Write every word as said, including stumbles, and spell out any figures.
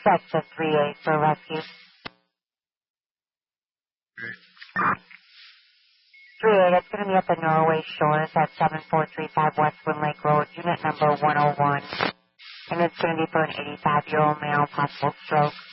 Set to three eight for rescue. three eight, it's going to be at the Norway Shores at seven four three five Westwood Lake Road, unit number one oh one. And it's going to be for an eighty-five-year-old male, possible stroke.